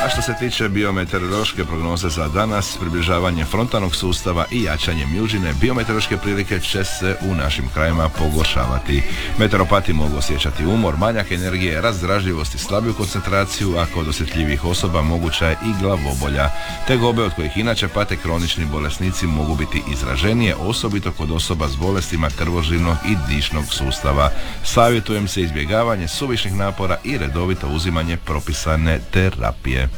A što se tiče biometeorološke prognoze za danas, približavanje frontalnog sustava i jačanjem južine, biometeorološke prilike će se u našim krajima pogoršavati. Meteoropati mogu osjećati umor, manjak energije, razdražljivost i slabiju koncentraciju, a kod osjetljivih osoba moguća je i glavobolja. Tegobe od kojih inače pate kronični bolesnici mogu biti izraženije, osobito kod osoba s bolestima krvožilnog i dišnog sustava. Savjetujem se izbjegavanje suvišnih napora i redovito uzimanje propisane terapije.